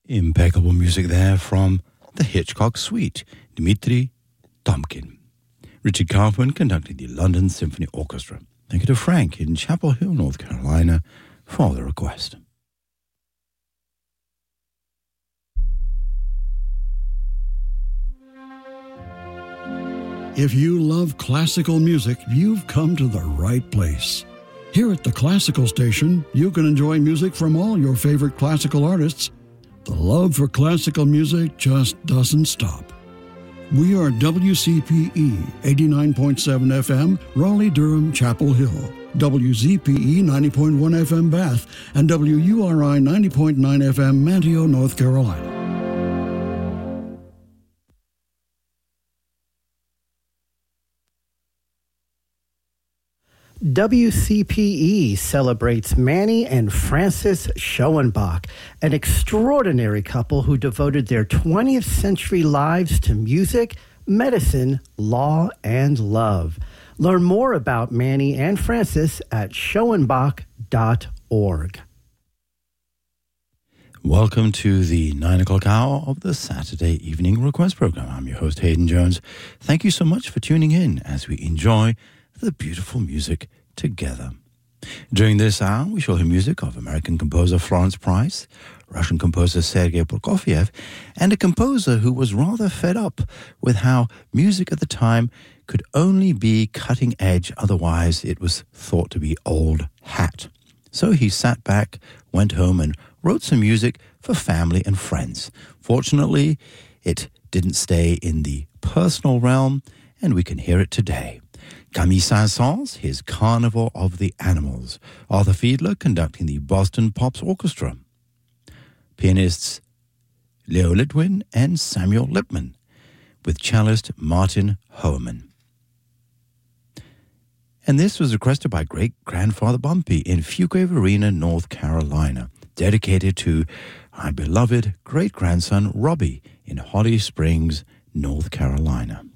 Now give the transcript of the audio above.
Impeccable music there from the Hitchcock Suite, Dmitri Tomkin. Richard Kaufman conducting the London Symphony Orchestra. Thank you to Frank in Chapel Hill, North Carolina, for the request. If you love classical music, you've come to the right place. Here at the Classical Station, you can enjoy music from all your favorite classical artists. The love for classical music just doesn't stop. We are WCPE 89.7 FM, Raleigh-Durham, Chapel Hill, WZPE 90.1 FM, Bath, and WURI 90.9 FM, Manteo, North Carolina. WCPE celebrates Manny and Frances Schoenbach, an extraordinary couple who devoted their 20th century lives to music, medicine, law, and love. Learn more about Manny and Frances at schoenbach.org. Welcome to the 9 o'clock hour of the Saturday Evening Request Program. I'm your host, Hayden Jones. Thank you so much for tuning in as we enjoy the beautiful music together. During this hour, we shall hear music of American composer Florence Price, Russian composer Sergei Prokofiev, and a composer who was rather fed up with how music at the time could only be cutting edge, otherwise it was thought to be old hat. So he sat back, went home, and wrote some music for family and friends. Fortunately, it didn't stay in the personal realm, and we can hear it today. Camille Saint-Saëns, his Carnival of the Animals. Arthur Fiedler conducting the Boston Pops Orchestra. Pianists Leo Litwin and Samuel Lipman, with cellist Martin Hoermann. And this was requested by great-grandfather Bumpy in Fuquay Arena, North Carolina, dedicated to my beloved great-grandson Robbie in Holly Springs, North Carolina.